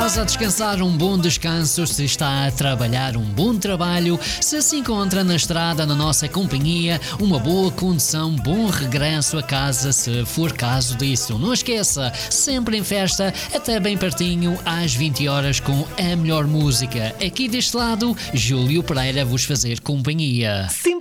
casa a descansar, um bom descanso. Se está a trabalhar, um bom trabalho. Se se encontra na estrada, na nossa companhia, uma boa condução, bom regresso a casa, se for caso disso. Não esqueça, sempre em festa, até bem pertinho, às 20 horas, com a melhor música. Aqui deste lado, Júlio Pereira vos fazer companhia. Sim.